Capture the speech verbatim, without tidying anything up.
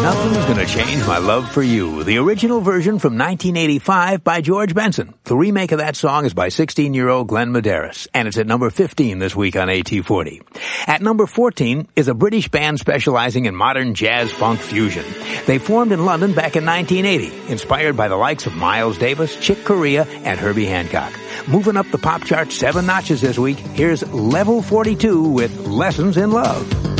Nothing's Gonna Change My Love for You, the original version from nineteen eighty-five by George Benson. The remake of that song is by sixteen-year-old Glenn Medeiros, and it's at number fifteen this week on A T forty. At number fourteen is a British band specializing in modern jazz funk fusion. They formed in London back in nineteen eighty, inspired by the likes of Miles Davis, Chick Corea, and Herbie Hancock. Moving up the pop chart seven notches this week, here's Level forty-two with Lessons in Love.